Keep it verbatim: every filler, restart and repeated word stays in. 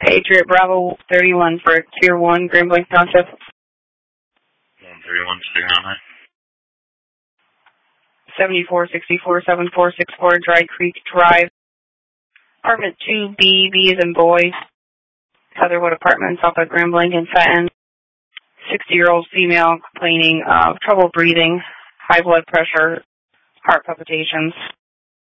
Patriot Bravo thirty-one for Tier one, Grand Blanc Township. one thirty-one, speaking on that. seventy-four sixty-four, seven four six four, Dry Creek Drive. Apartment two B, B as in boy. Heatherwood Apartments off of Grand Blanc and Fenton. sixty-year-old female complaining of trouble breathing, high blood pressure, heart palpitations.